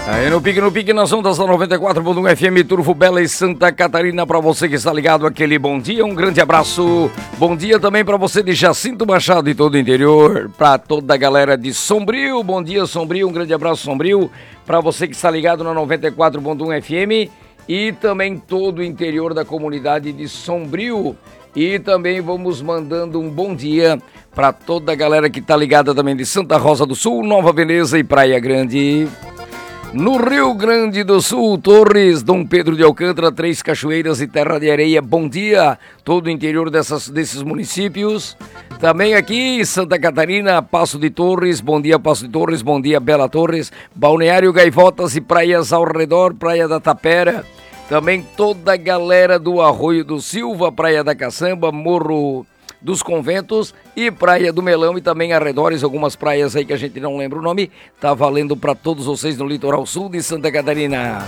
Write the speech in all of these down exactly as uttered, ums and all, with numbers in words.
Aí no pique, no pique, nós somos da noventa e quatro ponto um F M, Turvo Bela e Santa Catarina. Para você que está ligado, aquele bom dia, um grande abraço. Bom dia também para você de Jacinto Machado e todo o interior. Para toda a galera de Sombrio, bom dia Sombrio, um grande abraço Sombrio. Para você que está ligado na noventa e quatro ponto um F M e também todo o interior da comunidade de Sombrio. E também vamos mandando um bom dia para toda a galera que está ligada também de Santa Rosa do Sul, Nova Veneza e Praia Grande. No Rio Grande do Sul, Torres, Dom Pedro de Alcântara, Três Cachoeiras e Terra de Areia, bom dia, todo o interior dessas, desses municípios. Também aqui, Santa Catarina, Passo de Torres, bom dia Passo de Torres, bom dia Bela Torres, Balneário Gaivotas e praias ao redor, Praia da Tapera. Também toda a galera do Arroio do Silva, Praia da Caçamba, Morro dos Conventos e Praia do Melão e também arredores, algumas praias aí que a gente não lembra o nome, tá valendo para todos vocês no litoral sul de Santa Catarina.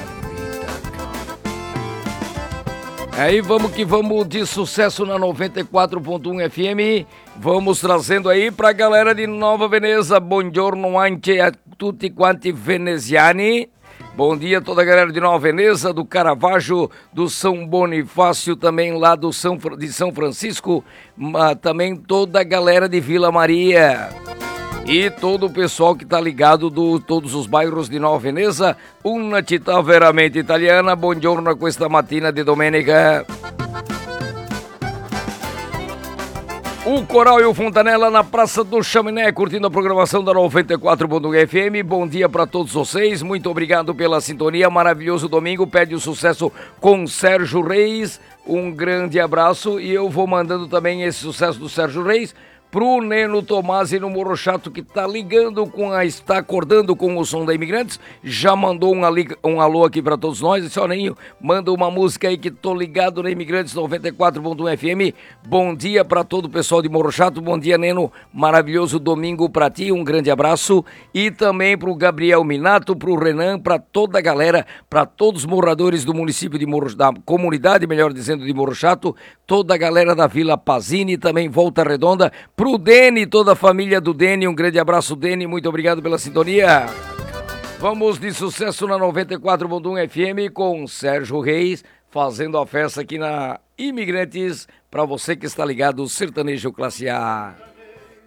Aí vamos que vamos de sucesso na noventa e quatro ponto um F M, vamos trazendo aí pra galera de Nova Veneza, buongiorno anche a tutti quanti veneziani. Bom dia a toda a galera de Nova Veneza, do Caravaggio, do São Bonifácio, também lá do São, de São Francisco, também toda a galera de Vila Maria. E todo o pessoal que está ligado de todos os bairros de Nova Veneza, una città veramente italiana, buongiorno questa mattina di domenica. O Coral e o Fontanella na Praça do Chaminé, curtindo a programação da noventa e quatro ponto um F M. Bom dia para todos vocês, muito obrigado pela sintonia, maravilhoso domingo, pede o sucesso com Sérgio Reis, um grande abraço e eu vou mandando também esse sucesso do Sérgio Reis pro Neno Tomasi no Morro Chato, que tá ligando com a, está acordando com o som da Imigrantes, já mandou um, ali, um alô aqui para todos nós, disse, ó Ninho, manda uma música aí que tô ligado na Imigrantes noventa e quatro ponto um F M, bom dia para todo o pessoal de Morro Chato, bom dia Neno, maravilhoso domingo para ti, um grande abraço, e também pro Gabriel Minato, pro Renan, para toda a galera, para todos os moradores do município de Morro, da comunidade, melhor dizendo, de Morro Chato, toda a galera da Vila Pazini, também Volta Redonda, pro Dene, toda a família do Dene, um grande abraço Dene, muito obrigado pela sintonia. Vamos de sucesso na noventa e quatro ponto um F M com Sérgio Reis, fazendo a festa aqui na Imigrantes, para você que está ligado, sertanejo classe A.